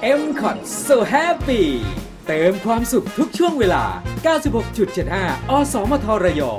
MCOT So Happy เติมความสุขทุกช่วงเวลา 96.75 อสมทระยอง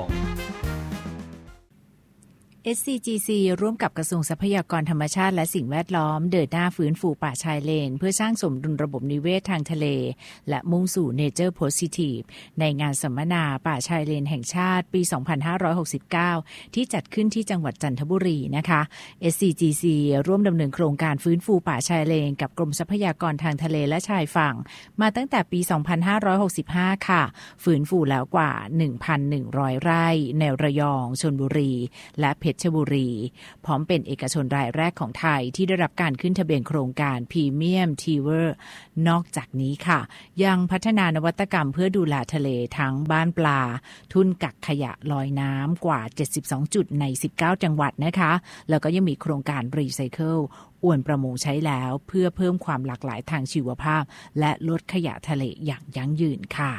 SCGC ร่วมกับกระทรวงทรัพยากรธรรมชาติและสิ่งแวดล้อมเดินหน้าฟื้นฟูป่าชายเลนเพื่อสร้างสมดุลระบบนิเวศทางทะเลและมุ่งสู่ Nature Positive ในงานสัมมนาป่าชายเลนแห่งชาติปี 2569 ที่จัดขึ้นที่จังหวัดจันทบุรีนะคะ SCGC ร่วมดำเนินโครงการฟื้นฟูป่าชายเลนกับกรมทรัพยากรทางทะเลและชายฝั่งมาตั้งแต่ปี 2565 ค่ะฟื้นฟูแล้วกว่า 1,100 ไร่ในระยองชลบุรีและเพชรบุรีพร้อมเป็นเอกชนรายแรกของไทยที่ได้รับการขึ้นทะเบียนโครงการพรีเมียมทีเวอร์นอกจากนี้ค่ะยังพัฒนานวัตกรรมเพื่อดูแลทะเลทั้งบ้านปลาทุ่นกักขยะลอยน้ำกว่า72จุดใน19จังหวัดนะคะแล้วก็ยังมีโครงการรีไซเคิลอวนประมงใช้แล้วเพื่อเพิ่มความหลากหลายทางชีวภาพและลดขยะทะเลอย่างยั่งยืนค่ะ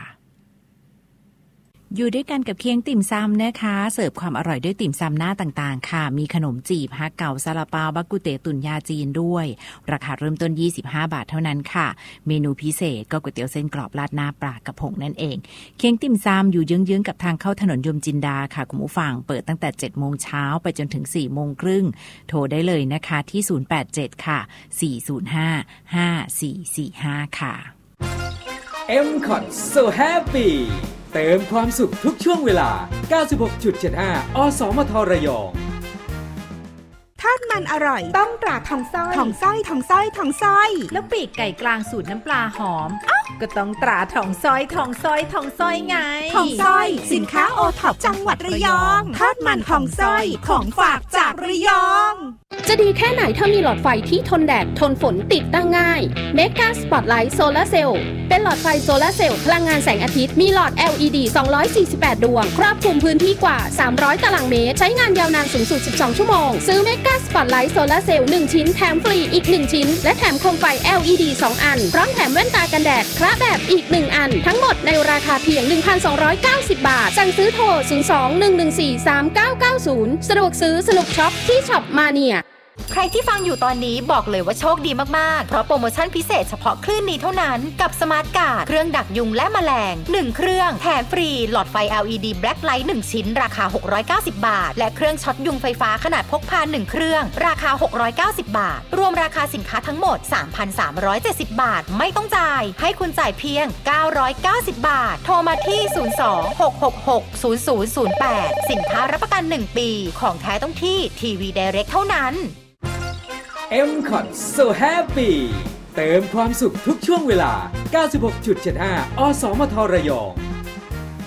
อยู่ด้วยกันกับเคียงติ่มซำนะคะเสิร์ฟความอร่อยด้วยติ่มซำหน้าต่างๆค่ะมีขนมจีบฮักเก่าซาลาเปาบักกุเตตุ๋นยาจีนด้วยราคาเริ่มต้น25 บาทเท่านั้นค่ะเมนูพิเศษก็ก๋วยเตี๋ยวเส้นกรอบราดหน้าปลากระพงนั่นเองเคียงติ่มซำอยู่เยื้องๆกับทางเข้าถนนยมจินดาค่ะคุณผู้ฟังเปิดตั้งแต่ 7:00 นเช้าไปจนถึง 4:30 นโทรได้เลยนะคะที่087ค่ะ4055445ค่ะ MCOT So Happy เติมความสุขทุกช่วงเวลา 96.75 อสมทระยองทอดมันอร่อยต้องตราทองสร้อยทองสร้อยทองสร้อยทองสร้อยแล้วปีกไก่กลางสูตรน้ำปลาหอมก็ต้องตราทองสร้อยทองสร้อยทองสร้อยไงทองสร้อยสินค้าโอท็อปจังหวัดระยองทอดมันทองสร้อยของฝากจากระยองจะดีแค่ไหนถ้ามีหลอดไฟที่ทนแดดทนฝนติดตั้งง่าย Mega Spotlight Solar Cell เป็นหลอดไฟโซลาร์เซลล์พลังงานแสงอาทิตย์มีหลอด LED 248 ดวงครอบคลุมพื้นที่กว่า300ตารางเมตรใช้งานยาวนานสูงสุด12ชั่วโมงซื้อ Mega Spotlight Solar Cell 1 ชิ้นแถมฟรีอีก1ชิ้นและแถมโคมไฟ LED 2 อันพร้อมแถมแว่นตากันแดดคละแบบอีก1อันทั้งหมดในราคาเพียง 1,290 บาทสั่งซื้อโทร 02-114-3990 สะดวกซื้อสนุกช็อปที่ช็อปมาเนียใครที่ฟังอยู่ตอนนี้บอกเลยว่าโชคดีมากๆเพราะโปรโมชั่นพิเศษเฉพาะคลื่นนี้เท่านั้นกับสมาร์ทการ์ดเครื่องดักยุงและแมลง1เครื่องแถมฟรีหลอดไฟ LED Black Light 1ชิ้นราคา690 บาทและเครื่องช็อตยุงไฟฟ้าขนาดพกพา1เครื่องราคา690 บาทรวมราคาสินค้าทั้งหมด 3,370 บาทไม่ต้องจ่ายให้คุณจ่ายเพียง990 บาทโทรมาที่02-666-0008สินค้ารับประกัน1ปีของแท้ต้องที่ทีวีไดเรกเท่านั้น MCOT So Happy เติมความสุขทุกช่วงเวลา 96.75 อสมทระยอง